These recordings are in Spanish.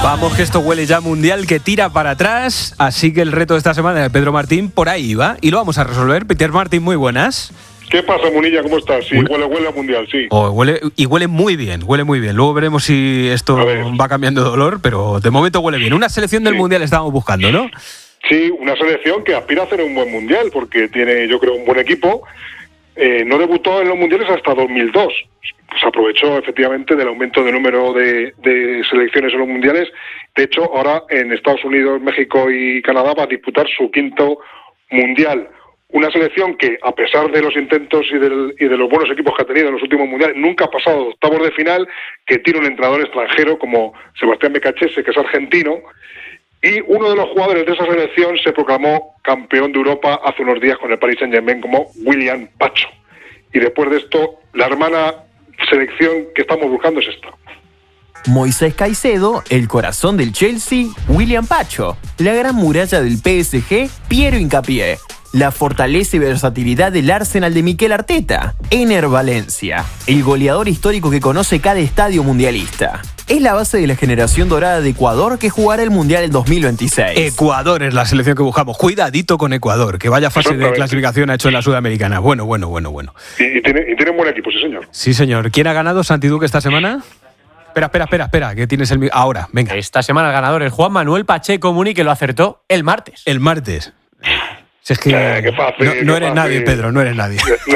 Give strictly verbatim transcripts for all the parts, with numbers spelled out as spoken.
Vamos, que esto huele ya mundial, que tira para atrás. Así que el reto de esta semana de Pedro Martín por ahí va y lo vamos a resolver. Peter Martín, muy buenas. ¿Qué pasa, Munilla? ¿Cómo estás? Sí, huele, huele a mundial, sí. Oh, huele, y huele muy bien, huele muy bien. Luego veremos si esto va cambiando de olor, pero de momento huele bien. Una selección del sí. mundial estábamos buscando, ¿no? Sí, una selección que aspira a hacer un buen mundial, porque tiene, yo creo, un buen equipo. Eh, no debutó en los mundiales hasta dos mil dos. Pues aprovechó efectivamente del aumento de número de, de selecciones en los mundiales. De hecho, ahora en Estados Unidos, México y Canadá va a disputar su quinto mundial. Una selección que, a pesar de los intentos y, del, y de los buenos equipos que ha tenido en los últimos mundiales, nunca ha pasado de octavos de final, que tiene un entrenador extranjero como Sebastián Becachese, que es argentino, y uno de los jugadores de esa selección se proclamó campeón de Europa hace unos días con el Paris Saint-Germain como William Pacho. Y después de esto, la hermana selección que estamos buscando es esta. Moisés Caicedo, el corazón del Chelsea, William Pacho, la gran muralla del P S G, Piero Hincapié, la fortaleza y versatilidad del Arsenal de Mikel Arteta, Ener Valencia, el goleador histórico que conoce cada estadio mundialista. Es la base de la generación dorada de Ecuador que jugará el Mundial en dos mil veintiséis. Ecuador es la selección que buscamos. Cuidadito con Ecuador, que vaya fase de clasificación ha hecho en la Sudamericana. Bueno, bueno, bueno, bueno. Y, y, tiene, y tiene un buen equipo, sí señor. Sí señor. ¿Quién ha ganado, Santi Duque, esta semana? Espera, espera, espera, espera, que tienes el... Ahora, venga. Esta semana el ganador es Juan Manuel Pacheco Muni, que lo acertó el martes. El martes. Si es que eh, qué fácil, no, no eres fácil. Nadie, Pedro, no eres nadie.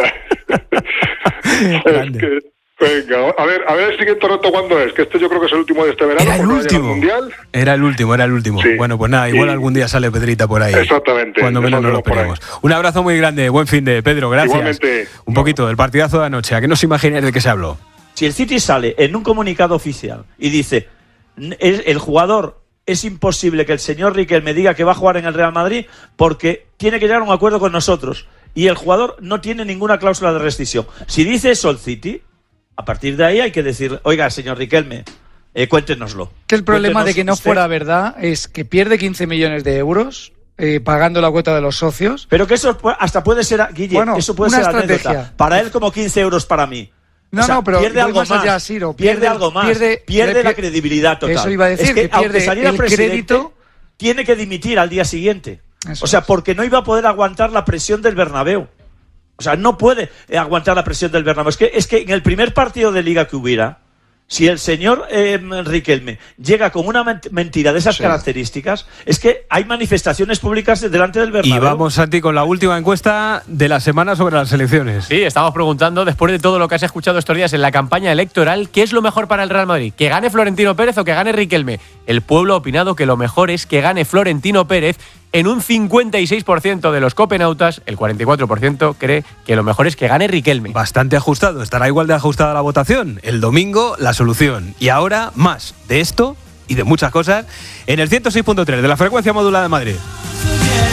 es que, venga, a ver, a ver el siguiente reto cuándo es, que este yo creo que es el último de este verano. Era el último. Mundial. Era el último, era el último. Sí. Bueno, pues nada, igual y... algún día sale Pedrita por ahí. Exactamente. Cuando menos nos lo esperemos. Un abrazo muy grande, buen fin de Pedro, gracias. Igualmente. Un poquito del partidazo de anoche, ¿a qué no os imagináis de qué se habló? Si el City sale en un comunicado oficial y dice, el jugador... es imposible que el señor Riquelme diga que va a jugar en el Real Madrid porque tiene que llegar a un acuerdo con nosotros y el jugador no tiene ninguna cláusula de rescisión. Si dice eso el City, a partir de ahí hay que decir, oiga, señor Riquelme, eh, cuéntenoslo. Que el problema Cuéntenos de que no usted. fuera verdad es que pierde quince millones de euros eh, pagando la cuota de los socios. Pero que eso hasta puede ser, Guille, bueno, eso puede una ser estrategia. Anécdota. Para él como quince euros para mí. No, o sea, no, pero pierde algo más, allá, Ciro, pierde, pierde algo más, pierde, pierde, pierde la pierde, credibilidad total. Eso iba a decir, es que, que pierde aunque saliera el presidente, crédito, tiene que dimitir al día siguiente. Eso o sea, es. porque no iba a poder aguantar la presión del Bernabéu. O sea, no puede aguantar la presión del Bernabéu. Es que, es que en el primer partido de Liga que hubiera, si el señor eh, Riquelme llega con una mentira de esas sí. características, es que hay manifestaciones públicas delante del Bernabéu. Y vamos, Santi, con la última encuesta de la semana sobre las elecciones. Sí, estamos preguntando, después de todo lo que has escuchado estos días en la campaña electoral, ¿qué es lo mejor para el Real Madrid? ¿Que gane Florentino Pérez o que gane Riquelme? El pueblo ha opinado que lo mejor es que gane Florentino Pérez. En un cincuenta y seis por ciento de los copenautas, el cuarenta y cuatro por ciento cree que lo mejor es que gane Riquelme. Bastante ajustado, estará igual de ajustada la votación. El domingo, la solución. Y ahora, más de esto y de muchas cosas en el ciento seis punto tres de la frecuencia modulada de Madrid.